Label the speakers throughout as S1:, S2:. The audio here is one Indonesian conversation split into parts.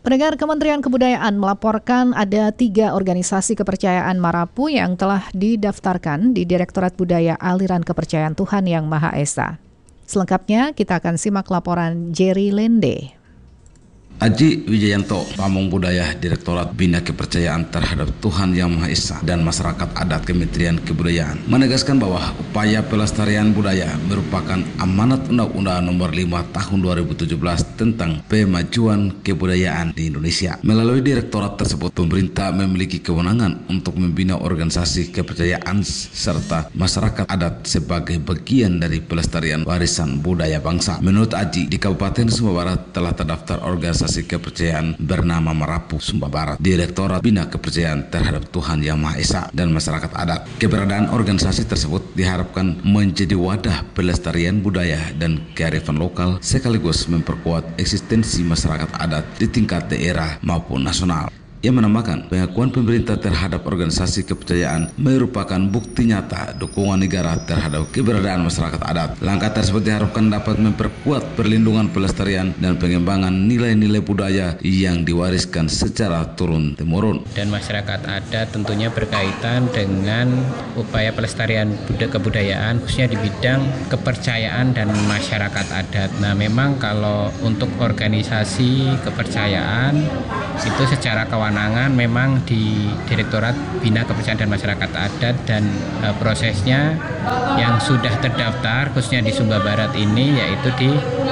S1: Pendengar, Kementerian Kebudayaan melaporkan ada 3 organisasi kepercayaan Marapu yang telah didaftarkan di Direktorat Budaya Aliran Kepercayaan Tuhan Yang Maha Esa. Selengkapnya kita akan simak laporan Jerry Lende.
S2: Aji Wijayanto, Pamong Budaya Direktorat Bina Kepercayaan Terhadap Tuhan Yang Maha Esa dan Masyarakat Adat Kementerian Kebudayaan menegaskan bahwa upaya pelestarian budaya merupakan amanat Undang-Undang Nomor 5 Tahun 2017 tentang Pemajuan Kebudayaan di Indonesia. Melalui direktorat tersebut, pemerintah memiliki kewenangan untuk membina organisasi kepercayaan serta masyarakat adat sebagai bagian dari pelestarian warisan budaya bangsa. Menurut Aji, di Kabupaten Sumba Barat telah terdaftar organisasi kepercayaan bernama Marapu Sumba Barat, Direktorat Bina Kepercayaan Terhadap Tuhan Yang Maha Esa dan Masyarakat Adat. Keberadaan organisasi tersebut diharapkan menjadi wadah pelestarian budaya dan kearifan lokal sekaligus memperkuat eksistensi masyarakat adat di tingkat daerah maupun nasional. Ia menambahkan pengakuan pemerintah terhadap organisasi kepercayaan merupakan bukti nyata dukungan negara terhadap keberadaan masyarakat adat. Langkah tersebut diharapkan dapat memperkuat perlindungan pelestarian dan pengembangan nilai-nilai budaya yang diwariskan secara turun-temurun.
S3: Dan masyarakat adat tentunya berkaitan dengan upaya pelestarian kebudayaan khususnya di bidang kepercayaan dan masyarakat adat. Nah, memang kalau untuk organisasi kepercayaan itu secara kewenangan memang di Direktorat Bina Kepercayaan dan Masyarakat Adat, dan prosesnya yang sudah terdaftar khususnya di Sumba Barat ini yaitu di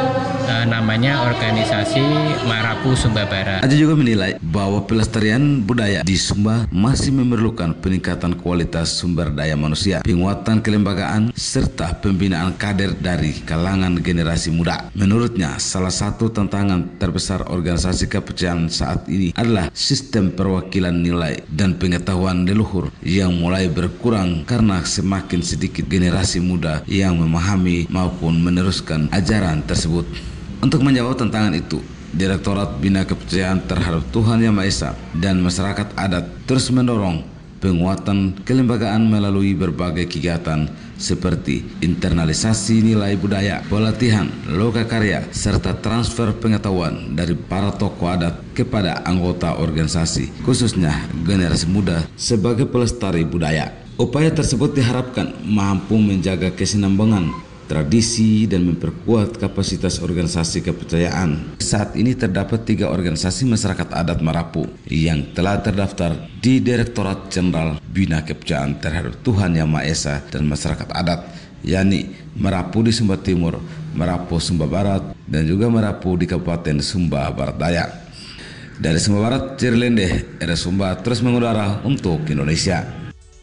S3: namanya organisasi Marapu Sumba Barat.
S2: Aji juga menilai bahwa pelestarian budaya di Sumba masih memerlukan peningkatan kualitas sumber daya manusia, penguatan kelembagaan, serta pembinaan kader dari kalangan generasi muda. Menurutnya, salah satu tantangan terbesar organisasi kepercayaan saat ini adalah sistem perwakilan nilai dan pengetahuan leluhur yang mulai berkurang karena semakin sedikit generasi muda yang memahami maupun meneruskan ajaran tersebut. Untuk menjawab tantangan itu, Direktorat Bina Kepercayaan Terhadap Tuhan Yang Maha Esa dan Masyarakat Adat terus mendorong penguatan kelembagaan melalui berbagai kegiatan seperti internalisasi nilai budaya, pelatihan, lokakarya, serta transfer pengetahuan dari para tokoh adat kepada anggota organisasi, khususnya generasi muda sebagai pelestari budaya. Upaya tersebut diharapkan mampu menjaga kesinambungan tradisi dan memperkuat kapasitas organisasi kepercayaan. Saat ini terdapat 3 organisasi masyarakat adat Marapu yang telah terdaftar di Direktorat Jenderal Bina Kepercayaan Terhadap Tuhan Yang Maha Esa dan Masyarakat Adat, yakni Marapu di Sumba Timur, Marapu Sumba Barat, dan juga Marapu di Kabupaten Sumba Barat Daya. Dari Sumba Barat, Jerry Lende, RRI Sumba terus mengudara untuk Indonesia.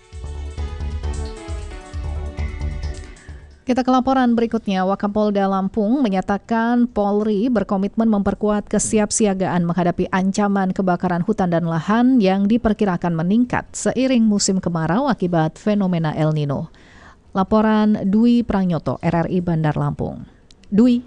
S1: Kita ke laporan berikutnya. Wakapolda Lampung menyatakan Polri berkomitmen memperkuat kesiapsiagaan menghadapi ancaman kebakaran hutan dan lahan yang diperkirakan meningkat seiring musim kemarau akibat fenomena El Nino. Laporan Dwi Pranyoto, RRI Bandar Lampung. Dwi.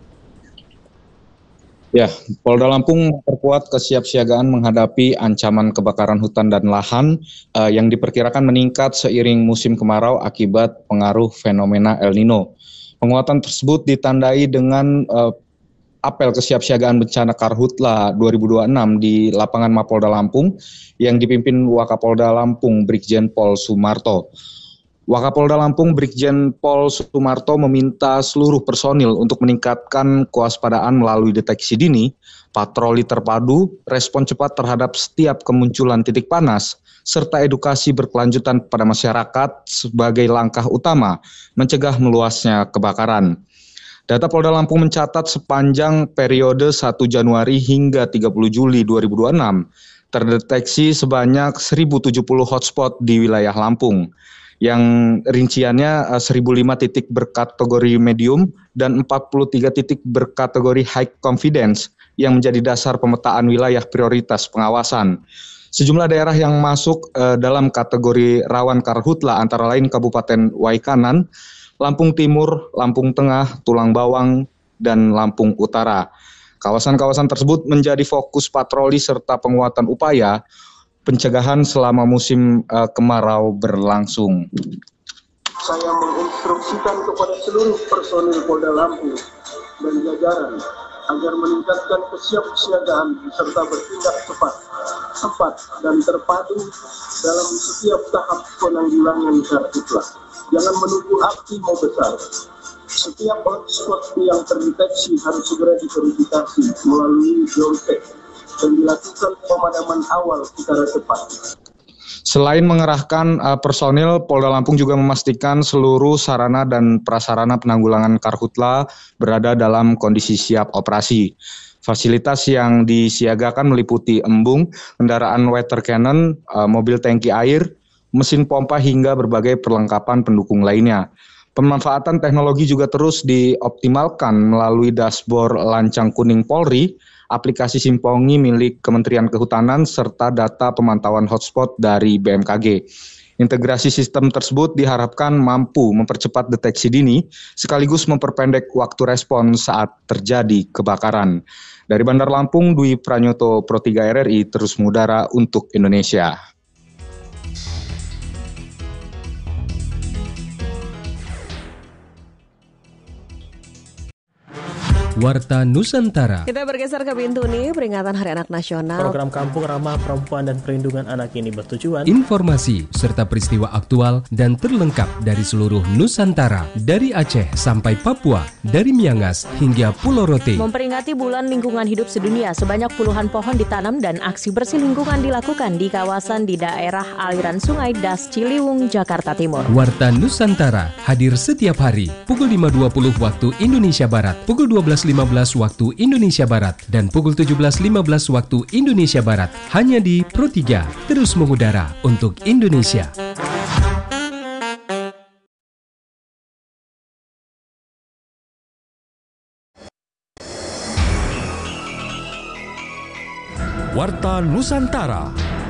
S4: Ya, Polda Lampung memperkuat kesiapsiagaan menghadapi ancaman kebakaran hutan dan lahan yang diperkirakan meningkat seiring musim kemarau akibat pengaruh fenomena El Nino. Penguatan tersebut ditandai dengan apel kesiapsiagaan bencana Karhutla 2026 di lapangan Mapolda Lampung yang dipimpin Wakapolda Lampung Brigjen Pol Sumarto. Wakapolda Lampung Brigjen Pol Sumarto meminta seluruh personil untuk meningkatkan kewaspadaan melalui deteksi dini, patroli terpadu, respon cepat terhadap setiap kemunculan titik panas, serta edukasi berkelanjutan kepada masyarakat sebagai langkah utama mencegah meluasnya kebakaran. Data Polda Lampung mencatat sepanjang periode 1 Januari hingga 30 Juli 2026, terdeteksi sebanyak 1.070 hotspot di wilayah Lampung, yang rinciannya 1.005 titik berkategori medium dan 43 titik berkategori high confidence yang menjadi dasar pemetaan wilayah prioritas pengawasan. Sejumlah daerah yang masuk dalam kategori rawan karhutla antara lain Kabupaten Waikanan, Lampung Timur, Lampung Tengah, Tulang Bawang, dan Lampung Utara. Kawasan-kawasan tersebut menjadi fokus patroli serta penguatan upaya pencegahan selama musim kemarau berlangsung.
S5: Saya menginstruksikan kepada seluruh personil Polda Lampung dan jajaran agar meningkatkan kesiapsiagaan serta bertindak cepat, tepat, dan terpadu dalam setiap tahap penanggulangan karhutla. Jangan menunggu api mau besar. Setiap hotspot yang terdeteksi harus segera diverifikasi melalui geotek dan dilakukan pemadaman awal secara cepat.
S4: Selain mengerahkan personil, Polda Lampung juga memastikan seluruh sarana dan prasarana penanggulangan karhutla berada dalam kondisi siap operasi. Fasilitas yang disiagakan meliputi embung, kendaraan water cannon, mobil tangki air, mesin pompa hingga berbagai perlengkapan pendukung lainnya. Pemanfaatan teknologi juga terus dioptimalkan melalui dashboard Lancang Kuning Polri, aplikasi Simpongi milik Kementerian Kehutanan, serta data pemantauan hotspot dari BMKG. Integrasi sistem tersebut diharapkan mampu mempercepat deteksi dini, sekaligus memperpendek waktu respon saat terjadi kebakaran. Dari Bandar Lampung, Dwi Pranyoto, Pro 3 RRI, terus mengudara untuk Indonesia.
S6: Warta Nusantara.
S7: Kita bergeser ke Bintuni, peringatan Hari Anak Nasional.
S8: Program Kampung Ramah Perempuan dan Perlindungan Anak ini bertujuan
S6: Informasi serta peristiwa aktual dan terlengkap dari seluruh Nusantara, dari Aceh sampai Papua, dari Miangas hingga Pulau Rote.
S7: Memperingati Bulan Lingkungan Hidup Sedunia, sebanyak puluhan pohon ditanam dan aksi bersih lingkungan dilakukan di kawasan di daerah aliran Sungai Das Ciliwung, Jakarta Timur.
S6: Warta Nusantara hadir setiap hari pukul 5.20 waktu Indonesia Barat, pukul 12.15 waktu Indonesia Barat, dan pukul 17.15 waktu Indonesia Barat, hanya di Pro 3, terus mengudara untuk Indonesia.
S9: Warta Nusantara.